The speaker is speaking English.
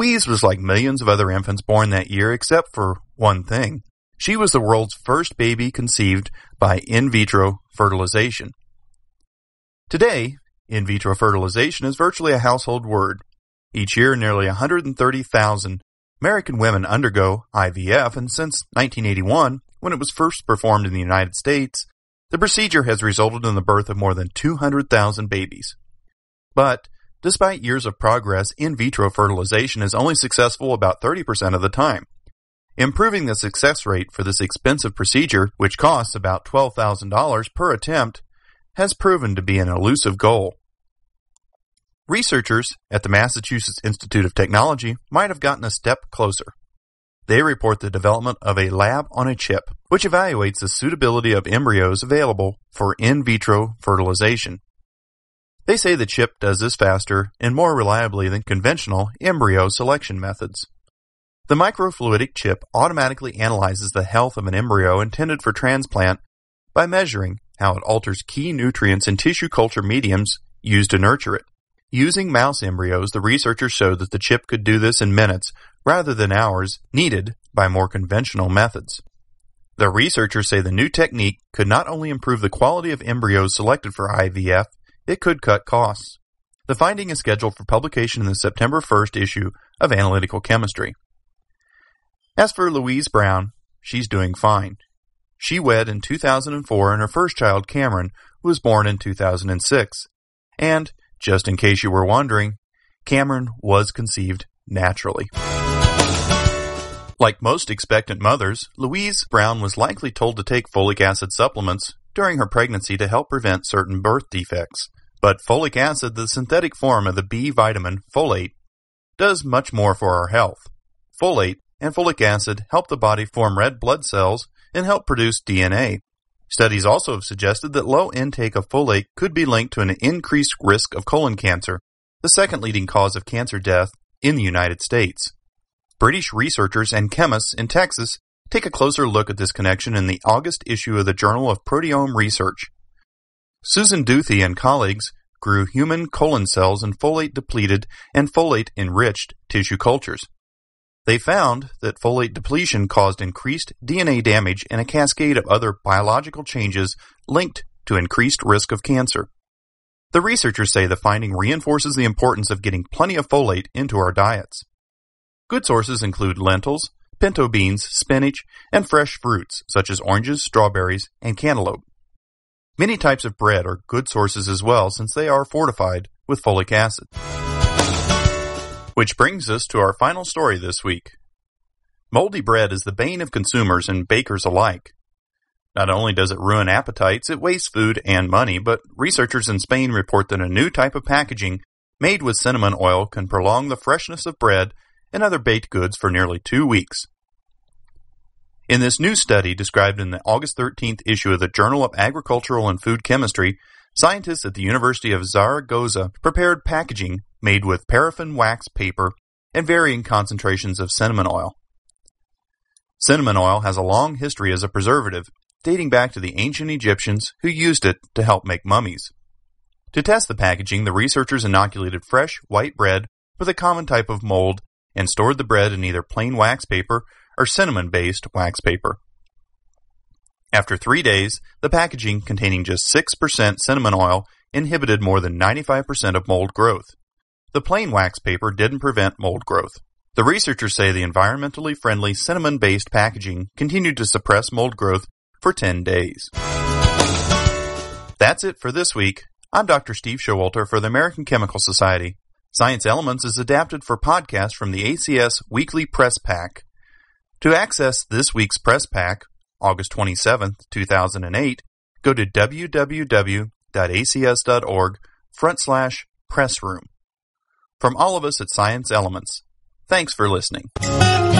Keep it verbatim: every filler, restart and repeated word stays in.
Louise was like millions of other infants born that year except for one thing. She was the world's first baby conceived by in vitro fertilization. Today, in vitro fertilization is virtually a household word. Each year, nearly one hundred thirty thousand American women undergo I V F, and since nineteen eighty-one, when it was first performed in the United States, the procedure has resulted in the birth of more than two hundred thousand babies. But, despite years of progress, in vitro fertilization is only successful about thirty percent of the time. Improving the success rate for this expensive procedure, which costs about twelve thousand dollars per attempt, has proven to be an elusive goal. Researchers at the Massachusetts Institute of Technology might have gotten a step closer. They report the development of a lab-on-a-chip, which evaluates the suitability of embryos available for in vitro fertilization. They say the chip does this faster and more reliably than conventional embryo selection methods. The microfluidic chip automatically analyzes the health of an embryo intended for transplant by measuring how it alters key nutrients in tissue culture mediums used to nurture it. Using mouse embryos, the researchers showed that the chip could do this in minutes rather than hours needed by more conventional methods. The researchers say the new technique could not only improve the quality of embryos selected for I V F, it could cut costs. The finding is scheduled for publication in the September first issue of Analytical Chemistry. As for Louise Brown, she's doing fine. She wed in two thousand four, and her first child, Cameron, was born in two thousand six. And, just in case you were wondering, Cameron was conceived naturally. Like most expectant mothers, Louise Brown was likely told to take folic acid supplements during her pregnancy to help prevent certain birth defects. But folic acid, the synthetic form of the B vitamin folate, does much more for our health. Folate and folic acid help the body form red blood cells and help produce D N A. Studies also have suggested that low intake of folate could be linked to an increased risk of colon cancer, the second leading cause of cancer death in the United States. British researchers and chemists in Texas take a closer look at this connection in the August issue of the Journal of Proteome Research. Susan Duthie and colleagues grew human colon cells in folate-depleted and folate-enriched tissue cultures. They found that folate depletion caused increased D N A damage and a cascade of other biological changes linked to increased risk of cancer. The researchers say the finding reinforces the importance of getting plenty of folate into our diets. Good sources include lentils, pinto beans, spinach, and fresh fruits such as oranges, strawberries, and cantaloupe. Many types of bread are good sources as well since they are fortified with folic acid. Which brings us to our final story this week. Moldy bread is the bane of consumers and bakers alike. Not only does it ruin appetites, it wastes food and money, but researchers in Spain report that a new type of packaging made with cinnamon oil can prolong the freshness of bread and other baked goods for nearly two weeks. In this new study described in the August thirteenth issue of the Journal of Agricultural and Food Chemistry, scientists at the University of Zaragoza prepared packaging made with paraffin wax paper and varying concentrations of cinnamon oil. Cinnamon oil has a long history as a preservative, dating back to the ancient Egyptians who used it to help make mummies. To test the packaging, the researchers inoculated fresh white bread with a common type of mold and stored the bread in either plain wax paper or cinnamon-based wax paper. After three days, the packaging containing just six percent cinnamon oil inhibited more than ninety-five percent of mold growth. The plain wax paper didn't prevent mold growth. The researchers say the environmentally friendly cinnamon-based packaging continued to suppress mold growth for ten days. That's it for this week. I'm Doctor Steve Showalter for the American Chemical Society. Science Elements is adapted for podcast from the A C S Weekly Press Pack. To access this week's press pack, August twenty-seventh, two thousand eight, go to w w w dot a c s dot org front slash press room. From all of us at Science Elements, thanks for listening.